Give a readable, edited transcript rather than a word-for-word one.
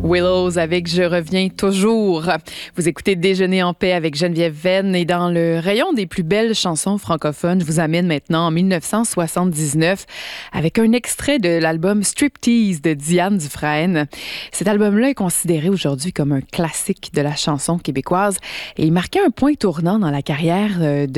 Willows avec Je reviens toujours. Vous écoutez Déjeuner en paix avec Geneviève Venn et dans le rayon des plus belles chansons francophones, je vous amène maintenant en 1979 avec un extrait de l'album Striptease de Diane Dufresne. Cet album-là est considéré aujourd'hui comme un classique de la chanson québécoise et il marquait un point tournant dans la carrière de